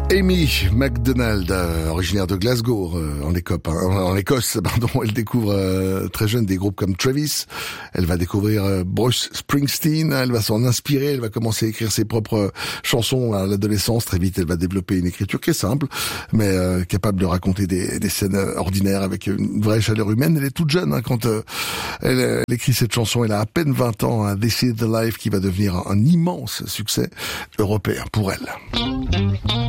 Amy McDonald, originaire de Glasgow, en Écosse, elle découvre très jeune des groupes comme Travis. Elle va découvrir Bruce Springsteen. Elle va s'en inspirer. Elle va commencer à écrire ses propres chansons à l'adolescence. Très vite, elle va développer une écriture qui est simple, mais capable de raconter des scènes ordinaires avec une vraie chaleur humaine. Elle est toute jeune quand elle écrit cette chanson. Elle a à peine 20 ans. This is the Life, qui va devenir un immense succès européen pour elle.